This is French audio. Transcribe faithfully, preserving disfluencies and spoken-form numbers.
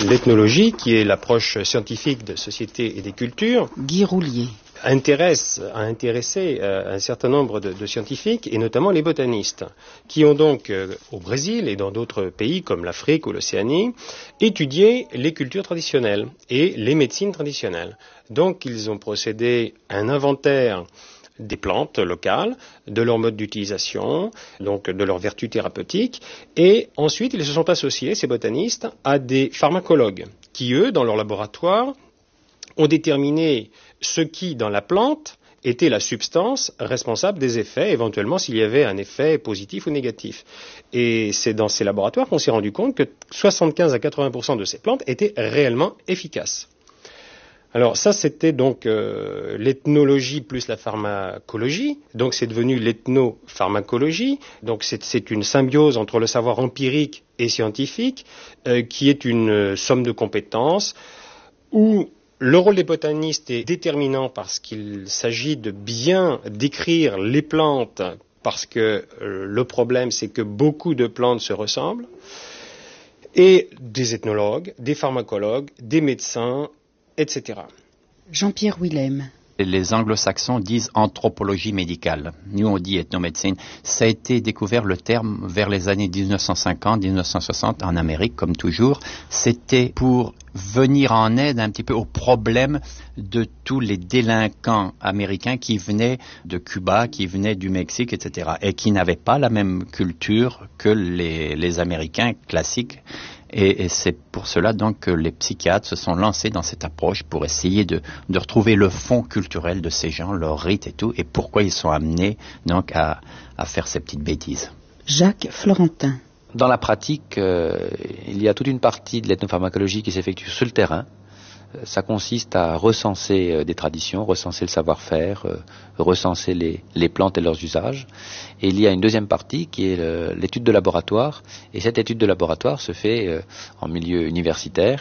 L'ethnologie, qui est l'approche scientifique de société et des cultures, Guy Roulier. intéresse, a intéressé euh, un certain nombre de, de scientifiques, et notamment les botanistes, qui ont donc, euh, au Brésil et dans d'autres pays comme l'Afrique ou l'Océanie, étudié les cultures traditionnelles et les médecines traditionnelles. Donc ils ont procédé à un inventaire des plantes locales, de leur mode d'utilisation, donc de leurs vertus thérapeutiques, et ensuite ils se sont associés, ces botanistes, à des pharmacologues, qui eux, dans leur laboratoire, ont déterminé ce qui, dans la plante, était la substance responsable des effets, éventuellement s'il y avait un effet positif ou négatif. Et c'est dans ces laboratoires qu'on s'est rendu compte que soixante-quinze à quatre-vingts pour cent de ces plantes étaient réellement efficaces. Alors ça, c'était donc euh, l'ethnologie plus la pharmacologie, donc c'est devenu l'ethnopharmacologie, donc c'est, c'est une symbiose entre le savoir empirique et scientifique, euh, qui est une euh, somme de compétences, où le rôle des botanistes est déterminant parce qu'il s'agit de bien décrire les plantes, parce que euh, le problème c'est que beaucoup de plantes se ressemblent, et des ethnologues, des pharmacologues, des médecins, et cetera. Jean-Pierre Willem. Les anglo-saxons disent anthropologie médicale. Nous, on dit ethnomédecine. Ça a été découvert, le terme, vers les années dix-neuf cent cinquante, dix-neuf cent soixante, en Amérique, comme toujours. C'était pour venir en aide un petit peu aux problèmes de tous les délinquants américains qui venaient de Cuba, qui venaient du Mexique, et cetera, et qui n'avaient pas la même culture que les, les Américains classiques. Et, et c'est pour cela donc que les psychiatres se sont lancés dans cette approche pour essayer de, de retrouver le fond culturel de ces gens, leurs rites et tout, et pourquoi ils sont amenés donc à, à faire ces petites bêtises. Jacques Florentin. Dans la pratique, euh, il y a toute une partie de l'ethnopharmacologie qui s'effectue sur le terrain. Ça consiste à recenser euh, des traditions, recenser le savoir-faire, euh, recenser les, les plantes et leurs usages. Et il y a une deuxième partie qui est le, l'étude de laboratoire. Et cette étude de laboratoire se fait euh, en milieu universitaire.